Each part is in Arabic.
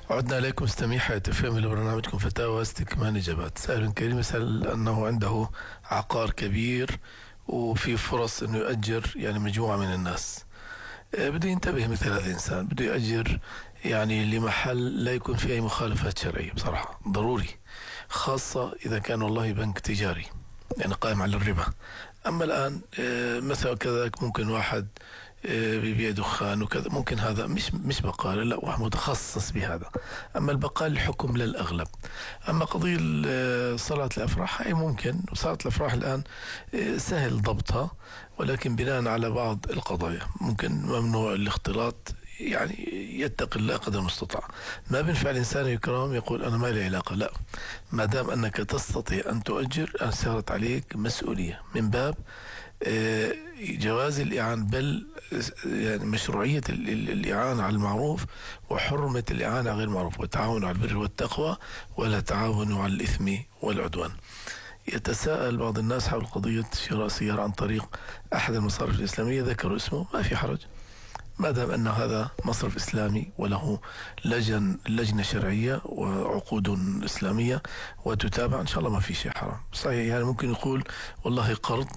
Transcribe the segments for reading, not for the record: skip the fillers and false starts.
عدنا إليكم مستمعي حياة FM لبرنامجكم فتاوى استكمال إجابات. سائل كريم يسأل أنه عنده عقار كبير وفي فرص أنه يؤجر يعني مجموعة من الناس. بده ينتبه مثل هذا الإنسان، بده يؤجر يعني لمحل لا يكون فيه أي مخالفات شرعية، بصراحة ضروري، خاصة إذا كان والله بنك تجاري يعني قائم على الربا. أما الآن مثلا كذلك ممكن واحد بيبيع دخان وكذا، ممكن هذا مش بقالة، لا واحد متخصص بهذا. أما البقال الحكم للأغلب. أما قضية صلاة الأفراح هي ممكن، وصلاة الأفراح الآن سهل ضبطها، ولكن بناء على بعض القضايا ممكن ممنوع الاختلاط، يعني يتقي الله قدر المستطاع. ما بينفع الإنسان الكرام يقول أنا ما لي علاقة، لا، ما دام أنك تستطيع أن تؤجر صارت عليك مسؤولية من باب جواز الإعانة، بل يعني مشروعية الإعانة على المعروف وحرمة الإعانة على غير المعروف، والتعاون على البر والتقوى ولا تعاونوا على الإثم والعدوان. يتساءل بعض الناس حول قضية شراء سيارة عن طريق أحد المصارف الإسلامية، ذكروا اسمه، ما في حرج ما دام أن هذا مصرف إسلامي وله لجنة شرعية وعقود إسلامية وتتابع، إن شاء الله ما في شيء حرام. صحيح يعني ممكن يقول والله قرض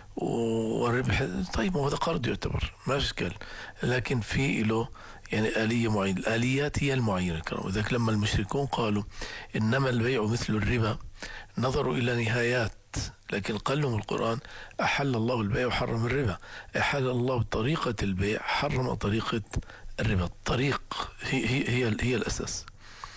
والربح، طيب هذا قرض يعتبر ما في إشكال، لكن في له يعني آلية معينة، الآليات هي المعينة. وذلك لما المشركون قالوا إنما البيع مثل الربا نظروا إلى نهايات، لكن قال لهم القرآن أحل الله البيع وحرم الربا. أحل الله طريقة البيع، حرم طريقة الربا. الطريق هي الأساس.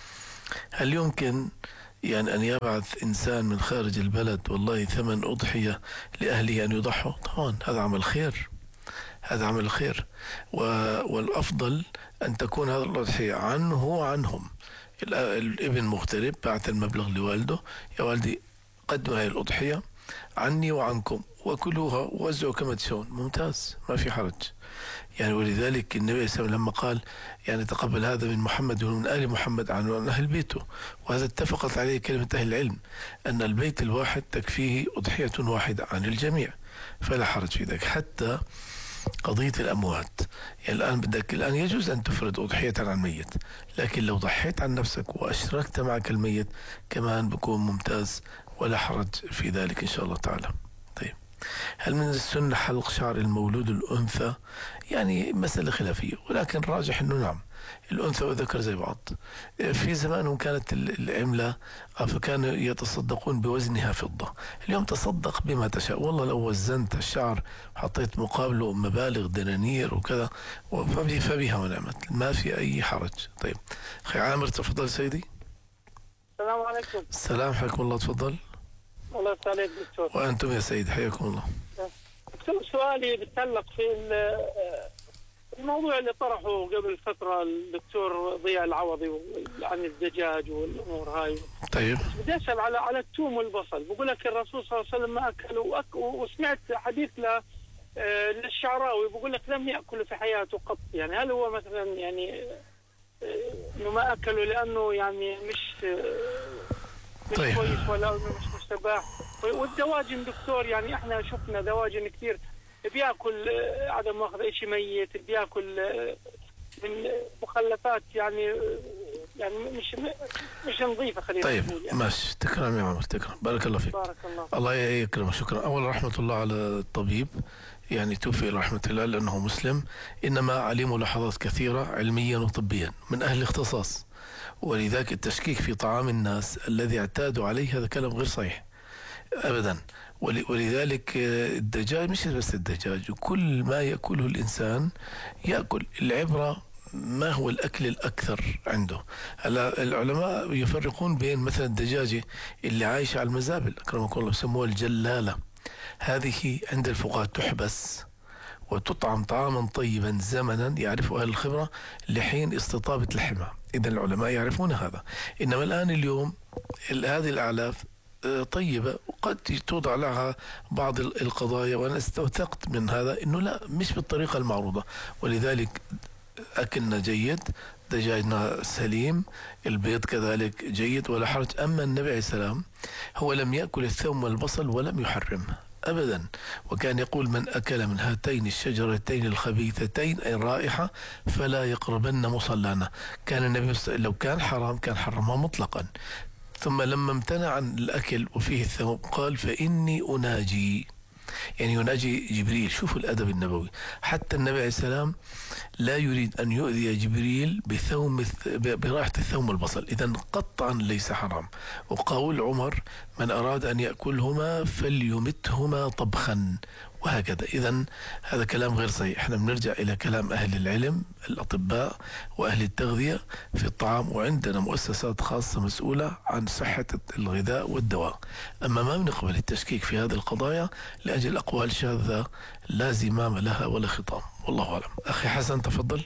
هل يمكن يعني أن يبعث إنسان من خارج البلد والله ثمن أضحية لأهله أن يضحوا؟ طبعا هذا عمل خير، هذا عمل خير، والأفضل أن تكون هذه الأضحية عنه وعنهم. الابن مغترب بعث المبلغ لوالده، يا والدي قدموا هذه الأضحية عني وعنكم وكلوها ووزعوا كما تشاءون، ممتاز ما في حرج يعني. ولذلك النبي صلى الله عليه وسلم لما قال يعني تقبل هذا من محمد ومن آل محمد عن أهل بيته، وهذا اتفقت عليه كلمة أهل العلم أن البيت الواحد تكفيه أضحية واحدة عن الجميع، فلا حرج في ذلك. حتى قضية الأموات يعني الآن يجوز أن تفرد أضحية عن الميت، لكن لو ضحيت عن نفسك وأشركت معك الميت كمان بكون ممتاز ولا حرج في ذلك إن شاء الله تعالى. طيب، هل من السنة حلق شعر المولود الأنثى؟ يعني مسألة خلافية، ولكن راجح أنه نعم، الأنثى والذكر زي بعض. في زمانهم كانت العملة فكانوا يتصدقون بوزنها فضة، اليوم تصدق بما تشاء، والله لو وزنت الشعر حطيت مقابله مبالغ دنانير وكذا فبها ونعمت، ما في أي حرج. طيب أخي عامر تفضل سيدي. السلام عليكم. السلام، حياكم الله، تفضل. الله يسعدك عليك دكتور. وأنتم يا سيد حياكم الله. دكتور سؤالي بتعلق في الموضوع اللي طرحه قبل فترة الدكتور ضياء العوضي عن الدجاج والأمور هاي. طيب بدي أسأل على الثوم والبصل. بقول لك الرسول صلى الله عليه وسلم ما أكلوا وسمعت حديث للشعراوي بقول لك لم يأكلوا في حياته قط. يعني هل هو مثلا يعني إنه ما أكلوا لأنه يعني مش طيب كويس ولا إنه مش مستباح؟ والدواجن دكتور يعني إحنا شفنا دواجن كثير بياكل عدم واخذ اي شيء ميت، بياكل من مخلفات يعني مش نظيفه خلينا طيب نقول يعني. ماشي، تكرم يا عمر، تكرم، بارك الله فيك. بارك الله. الله يكرمك، شكرا. أول رحمة الله على الطبيب، يعني توفي رحمة الله لأنه مسلم، إنما عليه ملاحظات كثيرة علميا وطبيا من أهل الاختصاص، ولذلك التشكيك في طعام الناس الذي اعتادوا عليه هذا كلام غير صحيح أبدا. ولذلك الدجاج مش بس الدجاج، وكل ما يأكله الإنسان يأكل. العبرة ما هو الأكل الأكثر عنده. العلماء يفرقون بين مثلا الدجاجة اللي عايشة على المزابل أكرمك الله يسموها الجلالة، هذه عند الفقهاء تحبس وتطعم طعاما طيبا زمنا يعرفه أهل الخبرة لحين استطابة لحمها. إذا العلماء يعرفون هذا. إنما الآن اليوم هذه الأعلاف طيبة وقد توضع لها بعض القضايا، وأنا استوثقت من هذا أنه لا، مش بالطريقة المعروضة، ولذلك أكلنا جيد، دجاجنا سليم، البيض كذلك جيد ولا حرج. أما النبي عليه السلام هو لم يأكل الثوم والبصل ولم يحرمه أبدا. وكان يقول: من أكل من هاتين الشجرتين الخبيثتين أي الرائحة فلا يقربن مصلانا. كان النبي لو كان حرام كان حرمها مطلقا، ثم لما امتنع عن الأكل وفيه الثوم قال: فإني أناجي، يعني يناجي جبريل. شوفوا الأدب النبوي، حتى النبي عليه السلام لا يريد أن يؤذي جبريل برائحة الثوم والبصل، إذن قطعا ليس حرام. وقول عمر: من أراد أن يأكلهما فليمتهما طبخا، وهكذا. إذن هذا كلام غير صحيح. احنا بنرجع إلى كلام أهل العلم الأطباء وأهل التغذية في الطعام، وعندنا مؤسسات خاصة مسؤولة عن صحة الغذاء والدواء. أما ما بنقبل التشكيك في هذه القضايا لأجل أقوال شاذة لا زمام لها ولا خطام، والله أعلم. أخي حسن تفضل.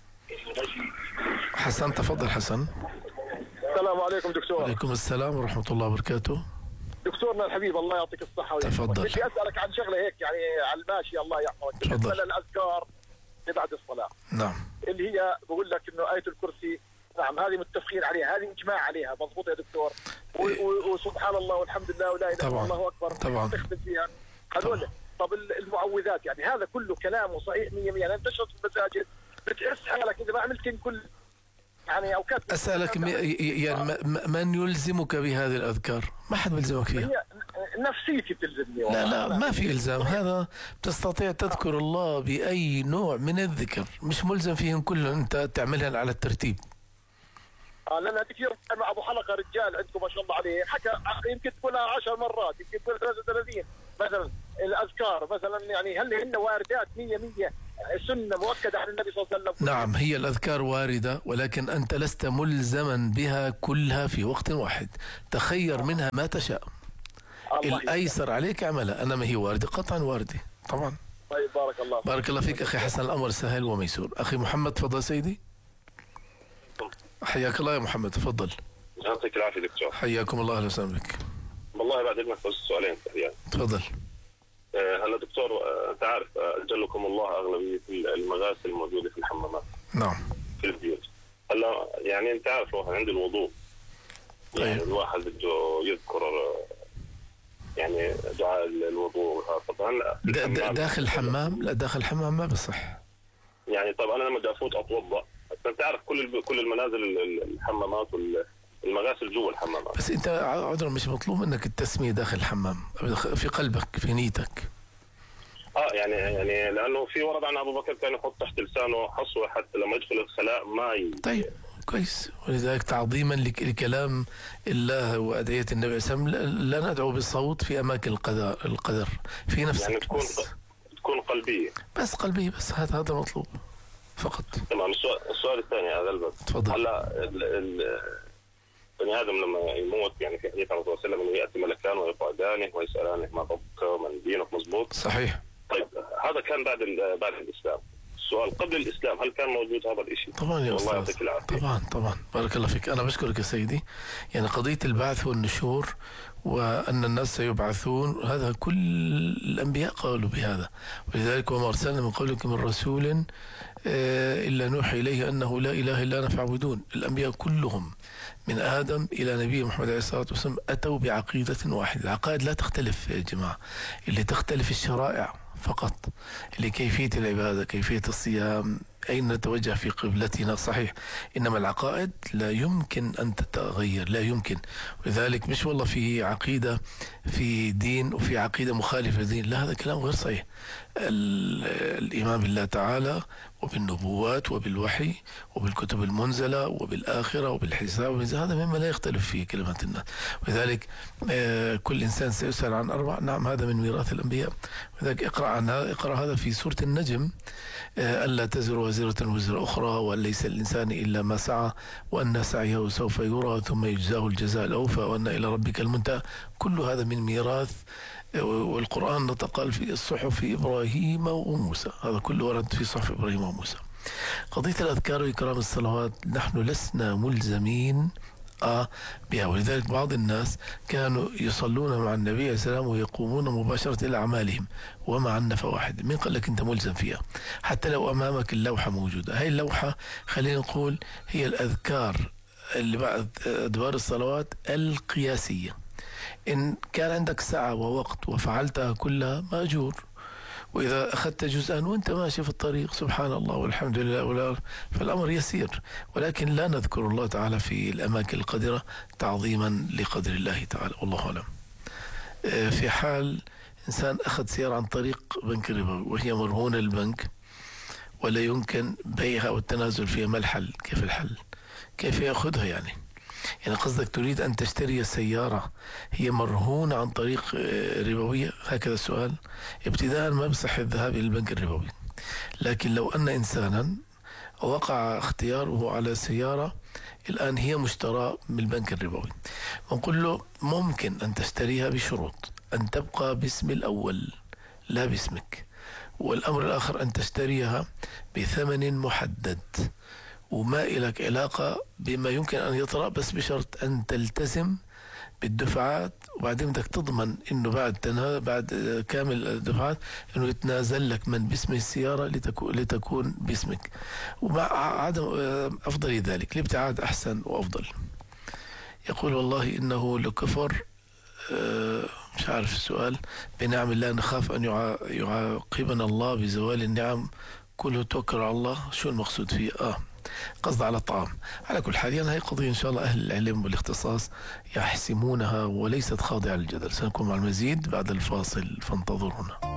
حسن تفضل. حسن. السلام عليكم دكتور. وعليكم السلام ورحمة الله وبركاته. دكتورنا الحبيب الله يعطيك الصحة. تفضل. بدي أسألك عن شغلة هيك يعني على الماشي، الله يحفظك، بالنسبة للأذكار اللي بعد الصلاة. نعم. اللي هي بقول لك إنه آية الكرسي، نعم هذه متفقين عليها، هذه إجماع عليها، مضبوط يا دكتور؟ وسبحان الله والحمد لله ولا إله إلا الله أكبر طبعا تختم فيها هذول. طب المعوذات يعني هذا كله كلامه صحيح 100%، يعني أنت تشرب في المساجد بتحس حالك إذا ما عملت كل يعني أوقات. أسألك يعني من يلزمك بهذه الأذكار؟ ما حد بيلزمك فيها. نفسيتي بتلزمني. لا ما في إلزام، هذا بتستطيع تذكر الله بأي نوع من الذكر، مش ملزم فيهم كلهم أنت تعملها على الترتيب. لأن هذيك يوم مع أبو حلقة رجال عندكم ما شاء الله عليه حكى، يمكن تقولها 10 مرات، يمكن تقول 33 مثلا الأذكار مثلا، يعني هل هن واردات 100% سنة مؤكدة عن النبي صلى الله عليه وسلم؟ نعم هي الأذكار واردة، ولكن أنت لست ملزما بها كلها في وقت واحد، تخير منها ما تشاء. الأيسر عليك اعملها، أنا ما هي واردة قطعا واردة طبعا. طيب بارك الله فيك أخي حسن، الأمر سهل وميسور. أخي محمد تفضل سيدي. حياك الله يا محمد تفضل. يعطيك العافية دكتور. حياكم الله، أهلا وسهلا بك. والله بعد إذنك بس سؤالين يعني. تفضل. هلا دكتور، أنت عارف أجلكم الله أغلبية المغاسل الموجودة في الحمامات. نعم. في البيوت. هلا يعني أنت عارف لو عند الوضوء يعني الواحد بده يذكر يعني دعاء الوضوء. طبعا داخل الحمام، لا داخل الحمام ما بصح. يعني طب أنا لما بدي أفوت أتوضأ، أنت عارف كل المنازل الحمامات والمغاسل جوا الحمامات. بس أنت عذرا مش مطلوب منك التسمية داخل الحمام، في قلبك في نيتك. يعني لأنه في ورد عن أبو بكر كان يحط تحت لسانه حصوة حتى لما يدخل الخلاء ما طيب كويس. ولذلك تعظيما لكلام الله وأدعية النبي صلى الله عليه وسلم لا ندعو بالصوت في أماكن القدر في نفسك، يعني تكون قلبية، بس قلبية بس، هذا مطلوب فقط. تمام. السؤال الثاني هذا البس. تفضل. هلا بني آدم لما يموت يعني في حديث عن الرسول صلى الله عليه وسلم يأتي ملكان ويقعدانه ويسألانه ما ربك ومن دينك، مضبوط؟ صحيح. طيب هذا كان بعد الإسلام. السؤال قبل الإسلام هل كان موجود هذا الشيء؟ طبعا يا أستاذ. طبعا بارك الله فيك. أنا بشكرك يا سيدي. يعني قضية البعث والنشور وأن الناس سيبعثون هذا كل الأنبياء قالوا بهذا، ولذلك وما أرسلنا من قبلك من رسول إلا نوحي إليه أنه لا إله إلا أنا فاعبدون. الأنبياء كلهم من آدم إلى نبي محمد عليه الصلاة والسلام أتوا بعقيدة واحدة. العقائد لا تختلف يا جماعة، اللي تختلف الشرائع فقط، اللي كيفية العبادة، كيفية الصيام، أين نتوجه في قبلتنا، صحيح، إنما العقائد لا يمكن أن تتغير، لا يمكن. ولذلك مش والله في عقيدة في دين وفي عقيدة مخالفة لدين، لا هذا كلام غير صحيح. الإيمان بالله تعالى وبالنبوات وبالوحي وبالكتب المنزلة وبالآخرة وبالحساب، هذا مما لا يختلف فيه كلمات الناس. ولذلك كل إنسان سيسأل عن 4. نعم هذا من ميراث الأنبياء. ولذلك اقرأ هذا في سورة النجم، ألا تزر وازرة وزر أخرى وأن ليس الإنسان إلا ما سعى وأن سعيه سوف يرى ثم يجزاه الجزاء الأوفى وأن إلى ربك المنتهى. كل هذا من ميراث، والقرآن نطق في الصحف إبراهيم وموسى، هذا كله ورد في صحف إبراهيم وموسى. قضية الأذكار وإكرام الصلوات نحن لسنا ملزمين بها، ولذلك بعض الناس كانوا يصلون مع النبي عليه السلام ويقومون مباشرة إلى أعمالهم ومع النفى واحد. من قال لك أنت ملزم فيها؟ حتى لو أمامك اللوحة موجودة، هاي اللوحة خلينا نقول هي الأذكار اللي بعد أدوار الصلوات القياسية، إن كان عندك سعة ووقت وفعلتها كلها مأجور، وإذا أخذت جزءا وأنت ماشي في الطريق سبحان الله والحمد لله فالأمر يسير. ولكن لا نذكر الله تعالى في الأماكن القذرة تعظيما لقدر الله تعالى، والله أعلم. في حال إنسان أخذ سيارة عن طريق بنك الربوي وهي مرهونة البنك ولا يمكن بيعها والتنازل فيها، ما الحل؟ كيف الحل؟ كيف يأخذها يعني قصدك تريد أن تشتري سيارة هي مرهونة عن طريق ربوية؟ هكذا السؤال. ابتداء ما بصح الذهاب إلى البنك الربوي، لكن لو أن إنسانا وقع اختياره على سيارة الآن هي مشترى من البنك الربوي، ونقول له ممكن أن تشتريها بشروط أن تبقى باسم الأول لا باسمك، والأمر الآخر أن تشتريها بثمن محدد وما إلك علاقة بما يمكن أن يطرأ، بس بشرط أن تلتزم بالدفعات، وبعدين بدك تضمن إنه بعد كامل الدفعات إنه يتنازل لك من باسم السيارة لتكون باسمك، ومع عدم أفضل ذلك الابتعاد أحسن وأفضل. يقول والله إنه لكفر، مش عارف السؤال، بنعم الله نخاف أن يعاقبنا الله بزوال النعم، كله توكل على الله. شو المقصود فيه؟ قصد على الطعام. على كل حال هي قضية إن شاء الله أهل العلم والاختصاص يحسمونها وليست خاضعة للجدل. سنكون مع المزيد بعد الفاصل، فانتظرونا.